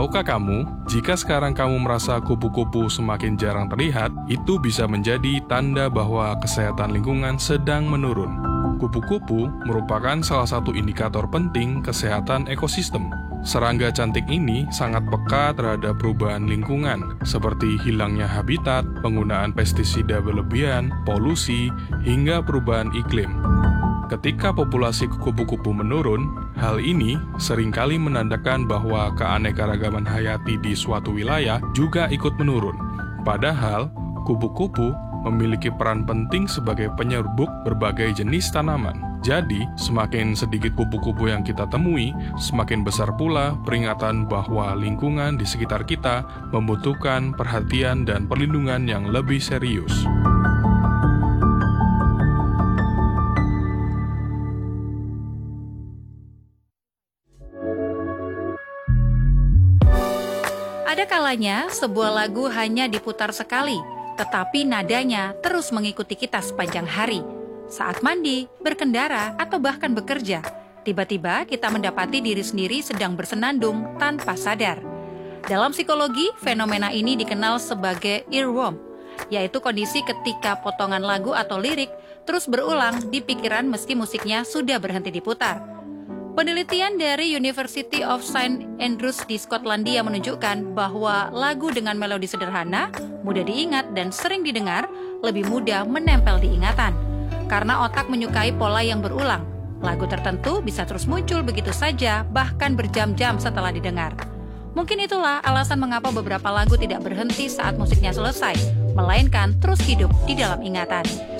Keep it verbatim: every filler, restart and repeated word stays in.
Tahukah kamu, jika sekarang kamu merasa kupu-kupu semakin jarang terlihat, itu bisa menjadi tanda bahwa kesehatan lingkungan sedang menurun. Kupu-kupu merupakan salah satu indikator penting kesehatan ekosistem. Serangga cantik ini sangat peka terhadap perubahan lingkungan, seperti hilangnya habitat, penggunaan pestisida berlebihan, polusi, hingga perubahan iklim. Ketika populasi kupu-kupu menurun, hal ini seringkali menandakan bahwa keanekaragaman hayati di suatu wilayah juga ikut menurun. Padahal, kupu-kupu memiliki peran penting sebagai penyerbuk berbagai jenis tanaman. Jadi, semakin sedikit kupu-kupu yang kita temui, semakin besar pula peringatan bahwa lingkungan di sekitar kita membutuhkan perhatian dan perlindungan yang lebih serius. Ada kalanya sebuah lagu hanya diputar sekali, tetapi nadanya terus mengikuti kita sepanjang hari. Saat mandi, berkendara, atau bahkan bekerja, tiba-tiba kita mendapati diri sendiri sedang bersenandung tanpa sadar. Dalam psikologi, fenomena ini dikenal sebagai earworm, yaitu kondisi ketika potongan lagu atau lirik terus berulang di pikiran meski musiknya sudah berhenti diputar. Penelitian dari University of Saint Andrews di Skotlandia menunjukkan bahwa lagu dengan melodi sederhana, mudah diingat dan sering didengar, lebih mudah menempel di ingatan. Karena otak menyukai pola yang berulang, lagu tertentu bisa terus muncul begitu saja, bahkan berjam-jam setelah didengar. Mungkin itulah alasan mengapa beberapa lagu tidak berhenti saat musiknya selesai, melainkan terus hidup di dalam ingatan.